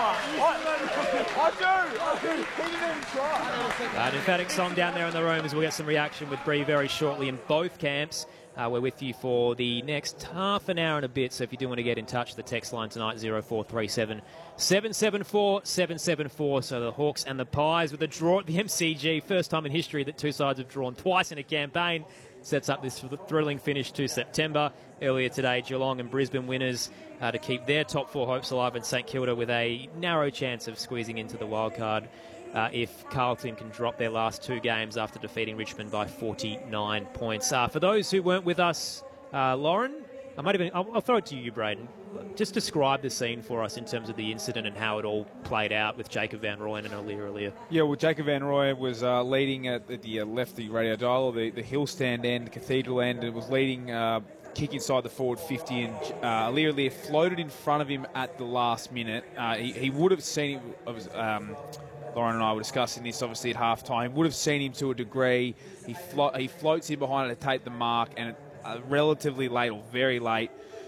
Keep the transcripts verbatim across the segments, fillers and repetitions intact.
I do. I do. He didn't even try. An emphatic song down there in the room as we'll get some reaction with Bree very shortly in both camps. Uh, we're with you for the next half an hour and a bit, so if you do want to get in touch, the text line tonight, zero four three seven, seven seven four, seven seven four. So the Hawks and the Pies with a draw at the M C G. First time in history that two sides have drawn twice in a campaign. Sets up this thrilling finish to September. Earlier today, Geelong and Brisbane winners uh, to keep their top four hopes alive, and St Kilda with a narrow chance of squeezing into the wild card uh, if Carlton can drop their last two games after defeating Richmond by forty-nine points. Uh, for those who weren't with us, uh, Lauren, I might have been, I'll, I'll throw it to you, Braden. Just describe the scene for us in terms of the incident and how it all played out with Jacob Van Rooyen and Aliir Aliir. Yeah, well, Jacob Van Rooyen was uh, leading at, at the uh, left of the radio dial, the, the hill stand end, cathedral end, and was leading uh, kick inside the forward fifty, and uh, Aliir Aliir floated in front of him at the last minute. Uh, he, he would have seen him, um, Lauren and I were discussing this obviously at half time, would have seen him to a degree. He, flo he floats in behind it to take the mark, and uh, relatively late, or very late,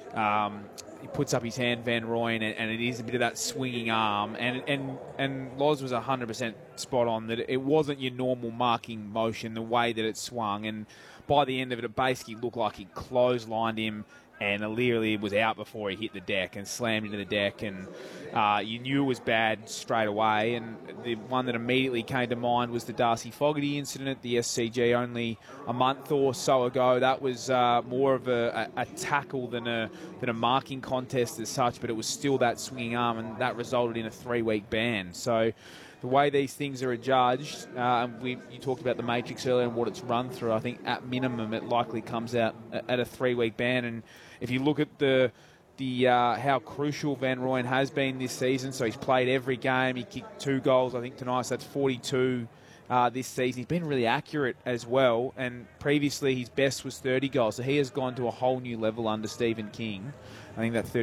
um, he puts up his hand, Van Rooyen, and, and it is a bit of that swinging arm. And and and Loz was one hundred percent spot on that it wasn't your normal marking motion, the way that it swung. And by the end of it, it basically looked like he clotheslined him, and Aliir Aliir was out before he hit the deck and slammed into the deck. And uh, you knew it was bad straight away. And the one that immediately came to mind was the Darcy Fogarty incident at the S C G only a month or so ago. That was uh, more of a, a, a tackle than a, than a marking contest as such, but it was still that swinging arm, and that resulted in a three-week ban. So the way these things are adjudged, uh, we, you talked about the matrix earlier and what it's run through. I think at minimum it likely comes out at a three-week ban. And if you look at the the uh, how crucial Van Rooyen has been this season, so he's played every game. He kicked two goals, I think, tonight, so that's forty-two uh, this season. He's been really accurate as well, and previously his best was thirty goals, so he has gone to a whole new level under Stephen King. I think that